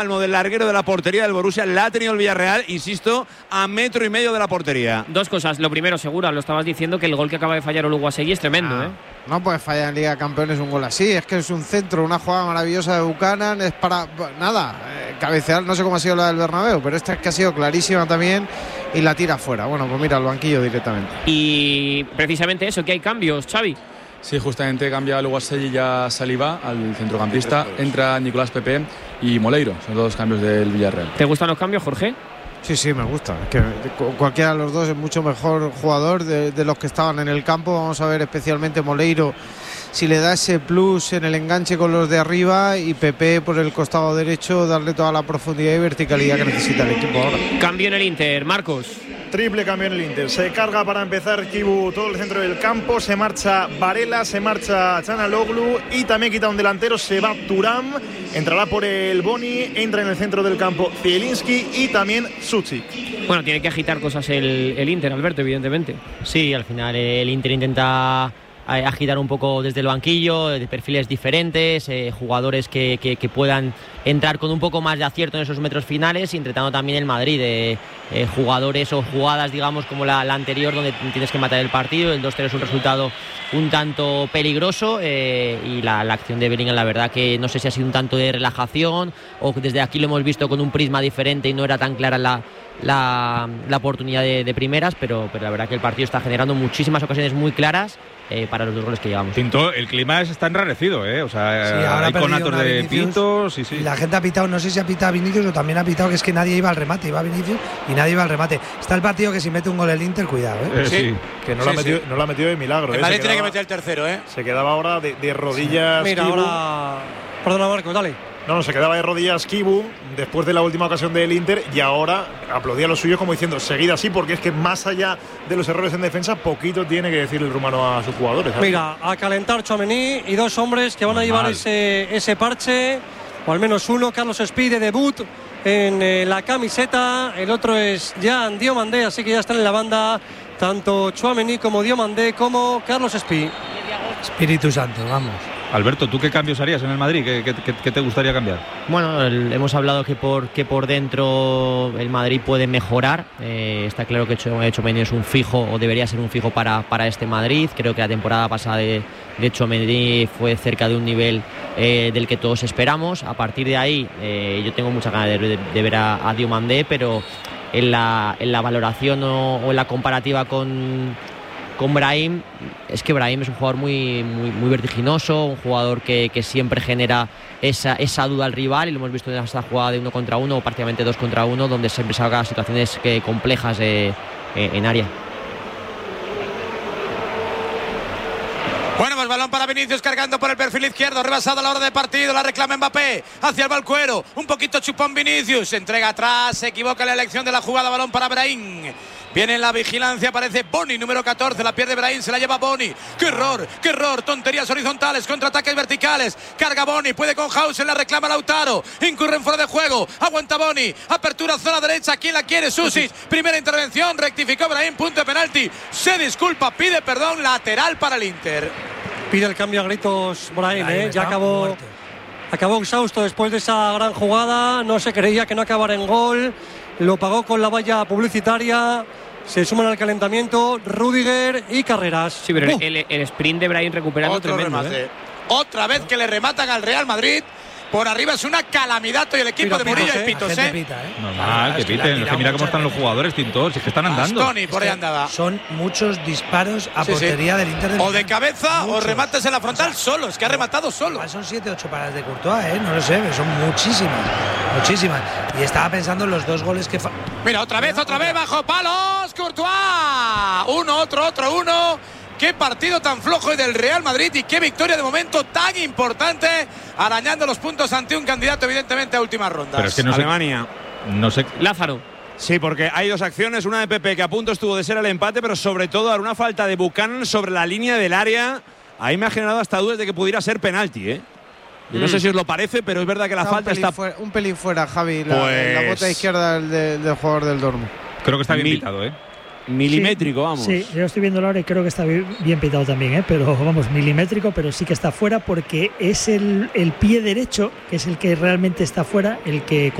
del larguero de la portería del Borussia, la ha tenido el Villarreal, insisto, a 1,5 metros de la portería. Dos cosas. Lo primero, Segura, lo estabas diciendo, que el gol que acaba de fallar Oluwaseyi es tremendo, ¿eh? No puedes fallar en Liga de Campeones un gol así. Es que es un centro, una jugada maravillosa de Buchanan. Es para nada, cabecear. No sé cómo ha sido la del Bernabéu, pero esta es que ha sido clarísima también y la tira fuera. Bueno, pues mira, al banquillo directamente. Y precisamente eso, que hay cambios, Xavi. Sí, justamente cambia Oluwaseyi y ya Saliba al centrocampista. Entra Nicolás Pepe y Moleiro. Son dos cambios del Villarreal. ¿Te gustan los cambios, Jorge? Sí, me gusta. Es que cualquiera de los dos es mucho mejor jugador de los que estaban en el campo. Vamos a ver especialmente Moleiro si le da ese plus en el enganche con los de arriba, y Pepe por el costado derecho darle toda la profundidad y verticalidad que necesita el equipo ahora. Cambio en el Inter, Marcos. Triple cambio en el Inter. Se carga para empezar Kibu todo el centro del campo. Se marcha Varela, se marcha Çalhanoğlu y también quita un delantero. Se va Thuram. Entrará por el Boni. Entra en el centro del campo Zielinski y también Suchik. Bueno, tiene que agitar cosas el Inter, Alberto, evidentemente. Sí, al final el Inter intenta agitar un poco desde el banquillo, de perfiles diferentes, jugadores que puedan entrar con un poco más de acierto en esos metros finales, intentando también el Madrid, jugadores o jugadas, digamos, como la anterior, donde tienes que matar el partido. El 2-0 es un resultado un tanto peligroso, y la acción de Bellingham, la verdad que no sé si ha sido un tanto de relajación o desde aquí lo hemos visto con un prisma diferente y no era tan clara la oportunidad de primeras, pero la verdad que el partido está generando muchísimas ocasiones muy claras para los dos goles que llevamos. Pinto, el clima está enrarecido, o sea, sí, hay conatos de Pintos. Sí. Y la gente ha pitado, no sé si ha pitado a Vinicius o también ha pitado que es que nadie iba al remate, iba a Vinicius y nadie iba al remate. Está el partido que si mete un gol el Inter, cuidado, sí. Que no lo ha metido de milagro. El Madrid tiene que meter el tercero, Se quedaba ahora de rodillas. Mira, Kibu. ahora. Perdona, Marcos, dale. No, se quedaba de rodillas Kibu después de la última ocasión del Inter, y ahora aplaudía a los suyos como diciendo, seguid así, porque es que más allá de los errores en defensa, poquito tiene que decir el rumano a sus jugadores, ¿sabes? Mira, a calentar Tchouaméni y dos hombres que van a llevar ese parche, o al menos uno, Carlos Espí de debut en la camiseta, el otro es Jan Diomandé, así que ya están en la banda tanto Tchouaméni como Diomandé como Carlos Espí. Espíritu Santo, vamos. Alberto, ¿tú qué cambios harías en el Madrid? ¿Qué te gustaría cambiar? Bueno, hemos hablado que por dentro el Madrid puede mejorar. Está claro que Tchouaméni es un fijo, o debería ser un fijo para este Madrid. Creo que la temporada pasada de Tchouaméni fue cerca de un nivel del que todos esperamos. A partir de ahí, yo tengo muchas ganas de ver a Diomandé, pero en la valoración o en la comparativa con Brahim, es que Brahim es un jugador muy vertiginoso, un jugador que siempre genera esa duda al rival, y lo hemos visto en esta jugada de 1 contra 1 o prácticamente 2 contra 1, donde siempre salga situaciones complejas en área. Bueno, pues balón para Vinicius, cargando por el perfil izquierdo, rebasado a la hora de partido, la reclama Mbappé, hacia el Valcuero, un poquito chupón Vinicius, se entrega atrás, se equivoca en la elección de la jugada, balón para Brahim. Viene en la vigilancia, aparece Boni, número 14, la pierde Brahim, se la lleva Boni. ¡Qué error! Tonterías horizontales, contraataques verticales. Carga Boni, puede con Hausen, la reclama Lautaro. Incurre en fuera de juego, aguanta Boni. Apertura zona derecha, ¿quién la quiere? Susic. Primera intervención, rectificó Brahim, punto de penalti. Se disculpa, pide perdón, lateral para el Inter. Pide el cambio a gritos Brahim, ya acabó exhausto después de esa gran jugada. No se creía que no acabara en gol. Lo pagó con la valla publicitaria. Se suman al calentamiento Rüdiger y Carreras. Sí, pero el sprint de Brahim recuperando otro tremendo. Remate. Otra vez que le rematan al Real Madrid. Por arriba es una calamidad y el equipo de Murillo y Pitos, Normal, que piten. Mira cómo están los jugadores, Tintos, es que están andando. Tony, por ahí andaba. Son muchos disparos a portería del Inter. O de cabeza o remates en la frontal solo. Es que ha rematado solo. Son 7-8 paradas de Courtois, no lo sé, son muchísimas. Y estaba pensando en los dos goles que... Mira, otra vez, bajo palos, Courtois. Uno. Qué partido tan flojo del Real Madrid y qué victoria de momento tan importante, arañando los puntos ante un candidato evidentemente a últimas rondas. Pero es que Alemania. No sé. Lázaro. Sí, porque hay dos acciones, una de Pepe que a punto estuvo de ser el empate, pero sobre todo una falta de Buchanan sobre la línea del área. Ahí me ha generado hasta dudas de que pudiera ser penalti, Yo no sé si os lo parece, pero es verdad que la falta está un pelín fuera, Javi, la bota izquierda del jugador del Dortmund. Creo que está bien pitado, milimétrico, vamos. Sí, yo estoy viendo ahora y creo que está bien pitado también, pero vamos, milimétrico, pero sí que está fuera porque es el pie derecho, que es el que realmente está fuera, el que